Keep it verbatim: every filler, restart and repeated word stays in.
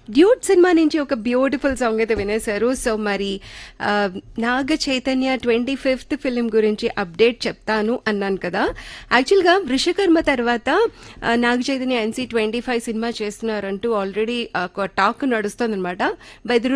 Duet cinema నుంచి ఒక beautiful song అయితే వినేశారు. సో మరి ఆ, Naga Chaitanya twenty fifth film గురించి అప్డేట్ చెప్తాను అన్నాను కదా. యాక్చువల్ గా వృషకర్మ తర్వాత ఆ, Naga Chaitanya NC twenty five cinema చేస్తున్నారంటూ already talk నడుస్తుంది అనమాట. బై